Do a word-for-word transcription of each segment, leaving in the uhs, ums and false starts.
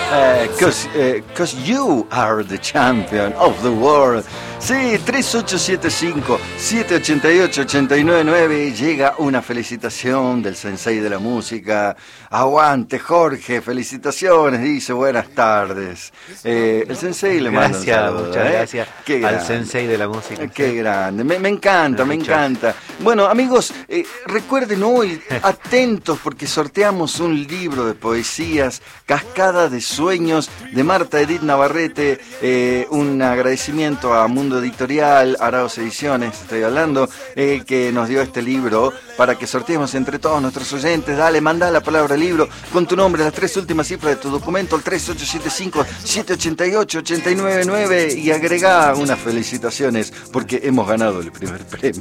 Eh, cause, eh, cause you are the champion of the world. Sí, tres ocho siete cinco, siete ocho ocho, ocho nueve nueve. Llega una felicitación del sensei de la música. Aguante, Jorge, felicitaciones. Dice, buenas tardes. Eh, el sensei le manda un saludo. Muchas ¿eh? gracias Qué al grande. sensei de la música. Qué grande, me, me encanta, me Mucho. encanta. Bueno, amigos, eh, recuerden hoy, atentos, porque sorteamos un libro de poesías, Cascada de Sueños, de Marta Edith Navarrete. Eh, un agradecimiento a Mundo Editorial, Arauz Ediciones, estoy hablando, eh, que nos dio este libro para que sorteemos entre todos nuestros oyentes. Dale, manda la palabra libro con tu nombre, las tres últimas cifras de tu documento, al tres ocho siete cinco, siete ocho ocho, ocho nueve nueve, y agregá unas felicitaciones porque hemos ganado el primer premio.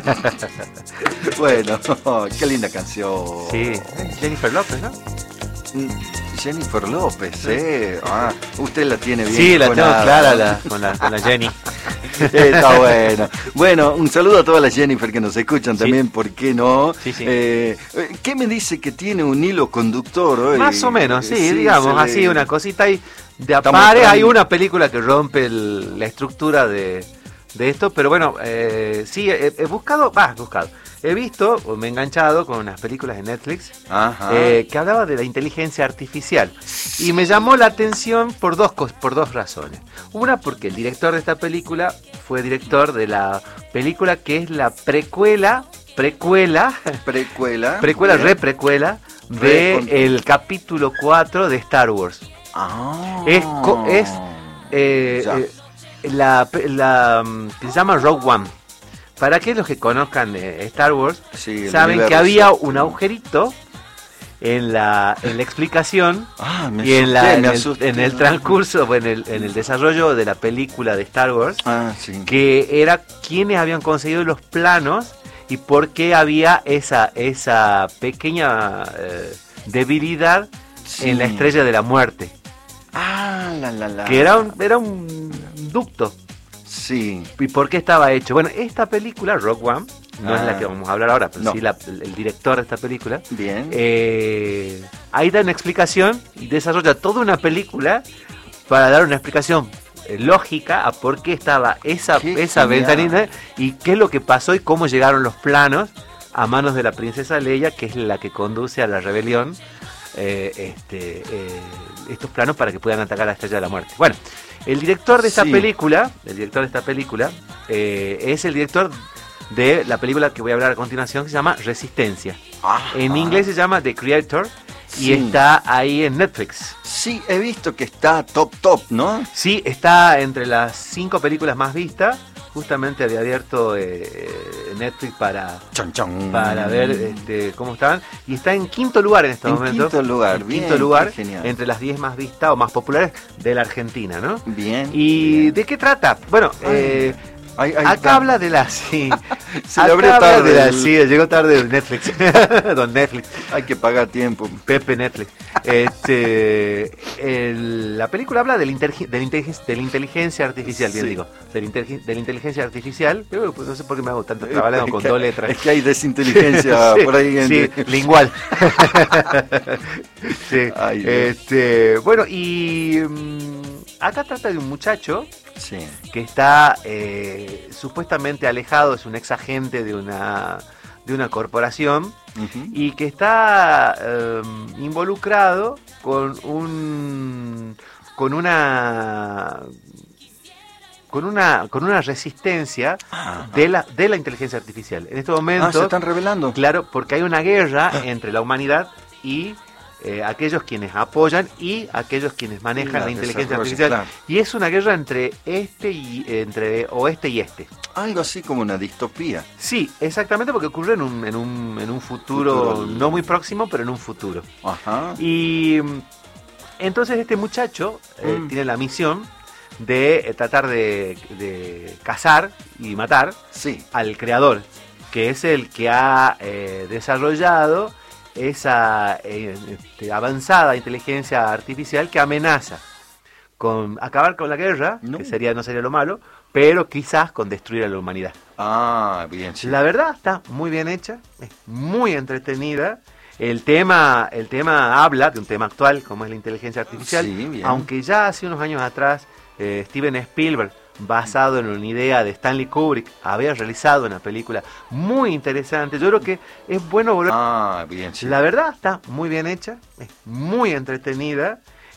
Bueno, qué linda canción. Sí, Jennifer López, ¿no? Jennifer López, ¿eh? Ah, usted la tiene bien. Sí, la tengo conada. clara la, con, la, con la Jenny. Está bueno. Bueno, un saludo a todas las Jennifer que nos escuchan Sí. también, ¿por qué no? Sí, sí. Eh, ¿Qué me dice que tiene un hilo conductor hoy? Más o menos, sí, Sí, digamos, se le- así una cosita y de a Está pares mostrando. hay una película que rompe el- la estructura de, de esto, pero bueno, eh, sí, he, he buscado, va, he buscado, he visto, o me he enganchado con unas películas de Netflix Ajá. eh, que hablaba de la inteligencia artificial y me llamó la atención por dos cos- por dos razones. Una, porque el director de esta película fue director de la película que es la precuela, precuela, Precuela. precuela, Bien. reprecuela Re de con- el capítulo cuatro de Star Wars. Ah. Es, co- es eh, Ya. eh, la, la mm, que se llama Rogue One. Para aquellos que conozcan eh, Star Wars, Sí, el saben que universo. había un agujerito en la, en la explicación Ah, me y en, la, asusté, en, me el, asusté. en el transcurso, o en el, en el desarrollo de la película de Star Wars, Ah, sí. que era quienes habían conseguido los planos y por qué había esa, esa pequeña eh, debilidad Sí. en la Estrella de la Muerte, Ah, la, la, la. que era un, era un ducto. Sí. ¿Y por qué estaba hecho? Bueno, esta película, Rogue One, no Ah. es la que vamos a hablar ahora, pero No. sí la- el, el director de esta película, Bien. eh, ahí da una explicación y desarrolla toda una película para dar una explicación eh, lógica a por qué estaba esa, Qué esa genial. ventanita y qué es lo que pasó y cómo llegaron los planos a manos de la princesa Leia, que es la que conduce a la rebelión, eh, este, eh, estos planos para que puedan atacar a la Estrella de la Muerte. Bueno, el director de esta Sí. película, el director de esta película, eh, es el director de la película que voy a hablar a continuación, que se llama Resistencia. Ah. En inglés se llama The Creator y Sí. está ahí en Netflix. Sí, he visto que está top top, ¿no? Sí, está entre las cinco películas más vistas. Justamente había abierto eh, Netflix para, Chon, chon. para ver este, cómo estaban. Y está en quinto lugar en este En momento. quinto lugar, En bien, quinto lugar, qué genial. entre las diez más vistas o más populares de la Argentina, ¿no? Bien. ¿Y bien. de qué trata? Bueno, Ay, eh, Ahí- ahí acá está. habla de la... Sí, Se le acá abrió habla tarde de la- el- sí, llegó tarde Netflix. Don Netflix. Hay que pagar tiempo. Pepe Netflix. Este, el- la película habla de la, intergi- de la inteligen- de la inteligencia artificial, bien Sí. digo, de la, intergi- de la inteligencia artificial. Pero, pues, no sé por qué me hago tanto trabajo Es con que- dos letras. Es que hay desinteligencia Sí, por ahí. En sí, lingual. Sí, Ay, Dios. este, bueno, y mm, acá trata de un muchacho Sí. que está eh, supuestamente alejado, es un ex agente de una, de una corporación Ujú. y que está eh, involucrado con un con una con una con una resistencia Ah, de la de la inteligencia artificial. En este ah, momento, se están revelando. claro, porque hay una guerra entre la humanidad y eh, aquellos quienes apoyan y aquellos quienes manejan La la inteligencia desarrollan, artificial. claro. Y es una guerra entre este y entre oeste y este. Algo así como una distopía. Sí, exactamente, porque ocurre en un, en un, en un futuro, Futuro. no muy próximo, pero en un futuro. Ajá. Y mm, entonces este muchacho eh, Mm. tiene la misión de eh, tratar de, de cazar y matar Sí. al creador, que es el que ha eh, desarrollado esa eh, este, avanzada inteligencia artificial que amenaza con acabar con la guerra, No. que sería no sería lo malo, pero quizás con destruir a la humanidad. Ah, bien. Sí. La verdad está muy bien hecha, es muy entretenida El tema, el tema habla de un tema actual como es la inteligencia artificial, Sí, bien. aunque ya hace unos años atrás eh, Steven Spielberg, basado en una idea de Stanley Kubrick, había realizado una película muy interesante. Yo creo que es bueno volver. Ah, bien, sí. La verdad está muy bien hecha, es muy entretenida